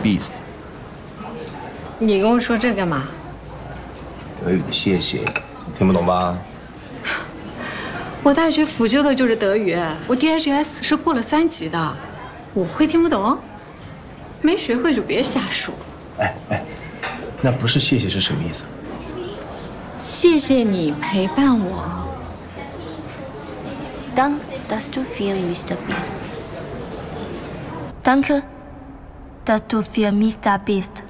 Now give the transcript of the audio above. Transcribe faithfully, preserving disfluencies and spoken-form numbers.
Beast。 你跟我说这干嘛？ 德语的谢谢，你听不懂吧？ 我大学辅修的就是德语，我 D H S 是过了三级的，我会听不懂？没学会就别瞎说。 哎哎，那不是谢谢是什么意思？ 谢谢你陪伴我。 Danke, dass du für Mister Beast. Danke, dass du für Mister Beast.